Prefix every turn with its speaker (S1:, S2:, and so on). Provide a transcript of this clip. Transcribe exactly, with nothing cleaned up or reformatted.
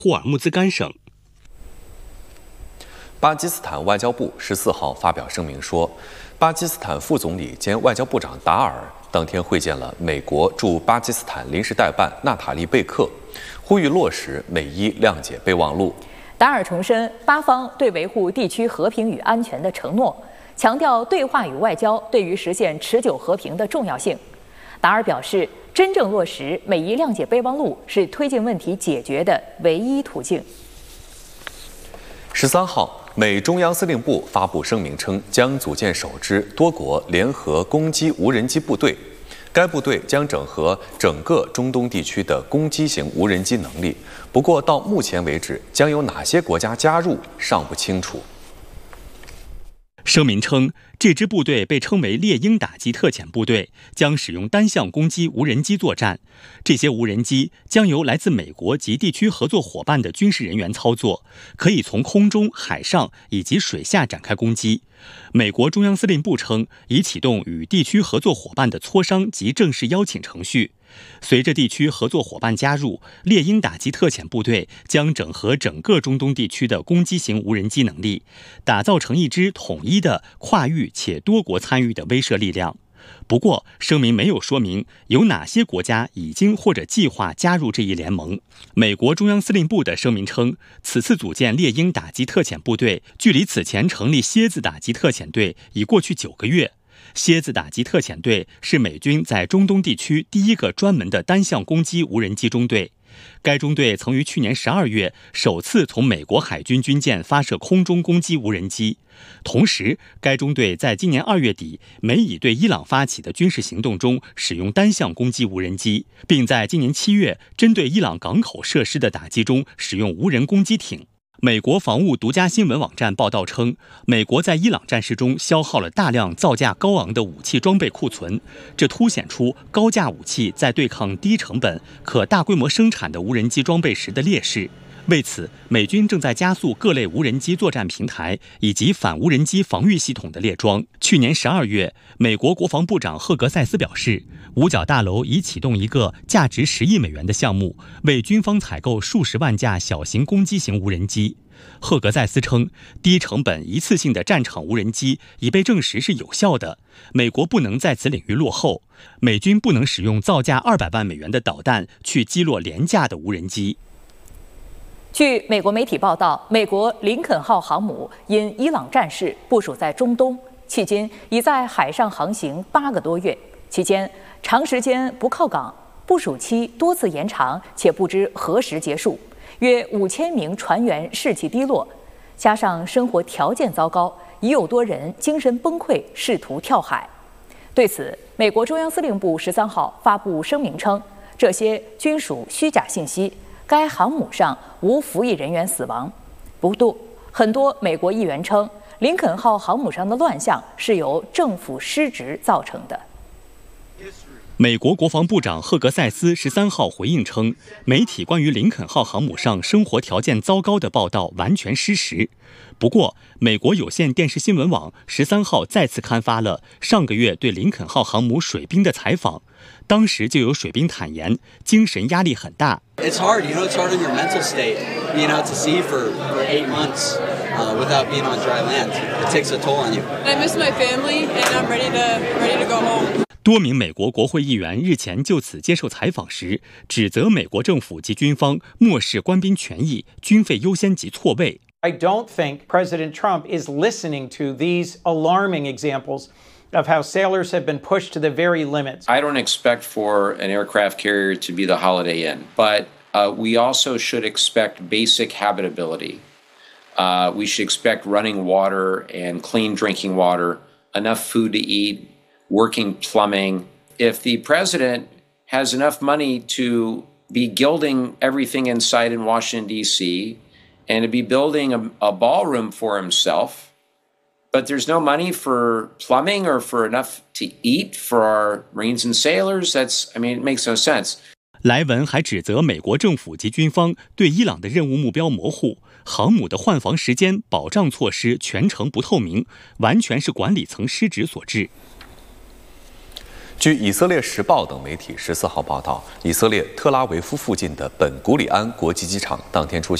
S1: 霍尔木兹干省。
S2: 巴基斯坦外交部十四号发表声明说，巴基斯坦副总理兼外交部长达尔当天会见了美国驻巴基斯坦临时代办娜塔莉·贝克，呼吁落实美伊谅解备忘录。
S3: 达尔重申巴方对维护地区和平与安全的承诺，强调对话与外交对于实现持久和平的重要性。达尔表示，真正落实美伊谅解备忘录是推进问题解决的唯一途径。
S2: 十三号，美中央司令部发布声明称，将组建首支多国联合攻击无人机部队。该部队将整合整个中东地区的攻击型无人机能力，不过到目前为止，将有哪些国家加入尚不清楚。
S1: 声明称，这支部队被称为猎鹰打击特遣部队，将使用单向攻击无人机作战。这些无人机将由来自美国及地区合作伙伴的军事人员操作，可以从空中、海上以及水下展开攻击。美国中央司令部称，已启动与地区合作伙伴的磋商及正式邀请程序。随着地区合作伙伴加入，猎鹰打击特遣部队将整合整个中东地区的攻击型无人机能力，打造成一支统一的、跨域且多国参与的威慑力量。不过，声明没有说明有哪些国家已经或者计划加入这一联盟。美国中央司令部的声明称，此次组建猎鹰打击特遣部队，距离此前成立蝎子打击特遣队已过去九个月。蝎子打击特遣队是美军在中东地区第一个专门的单向攻击无人机中队。该中队曾于去年十二月首次从美国海军军舰发射空中攻击无人机。同时，该中队在今年二月底美以对伊朗发起的军事行动中使用单向攻击无人机，并在今年七月针对伊朗港口设施的打击中使用无人攻击艇。美国防务独家新闻网站报道称，美国在伊朗战事中消耗了大量造价高昂的武器装备库存，这凸显出高价武器在对抗低成本、可大规模生产的无人机装备时的劣势。为此，美军正在加速各类无人机作战平台以及反无人机防御系统的列装。去年十二月，美国国防部长赫格塞斯表示，五角大楼已启动一个价值十亿美元的项目，为军方采购数十万架小型攻击型无人机。赫格塞斯称，低成本一次性的战场无人机已被证实是有效的，美国不能在此领域落后，美军不能使用造价二百万美元的导弹去击落廉价的无人机。
S3: 据美国媒体报道，美国林肯号航母因伊朗战事部署在中东，迄今已在海上航行八个多月，期间长时间不靠港，部署期多次延长，且不知何时结束。约五千名船员士气低落，加上生活条件糟糕，已有多人精神崩溃，试图跳海。对此，美国中央司令部十三号发布声明称，这些均属虚假信息。该航母上无服役人员死亡。不过，很多美国议员称，林肯号航母上的乱象是由政府失职造成的。
S1: 美国国防部长赫格塞斯十三号回应称，媒体关于林肯号航母上生活条件糟糕的报道完全失实。不过，美国有线电视新闻网十三号再次刊发了上个月对林肯号航母水兵的采访，当时就有水兵坦言，精神压力很大。
S4: It's hard, you know, it's hard on your mental state, being out to sea for, for eight months uh, without being on dry land. It takes a toll on you.
S5: I miss my family, and I'm ready to ready to go home.
S1: 多名美国国会议员日前就此接受采访时，指责美国政府及军方漠视官兵权益、军费优先级错位。
S6: I don't think President Trump is listening to these alarming examples of how sailors have been pushed to the very limits.
S7: I don't expect for an aircraft carrier to be the Holiday Inn, but uh, we also should expect basic habitability. Uh, we should expect running water and clean drinking water, enough food to eat, working plumbing. If the president has enough money to be gilding everything in sight in Washington, D C, and to be building a, a ballroom for himself, but there's no money for plumbing or for enough to eat for our Marines and sailors, that's, I mean, it makes no sense.
S1: 莱文还指责美国政府及军方对伊朗的任务目标模糊，航母的换防时间保障措施全程不透明，完全是管理层失职所致。
S2: 据以色列时报等媒体十四号报道，以色列特拉维夫附近的本古里安国际机场当天出现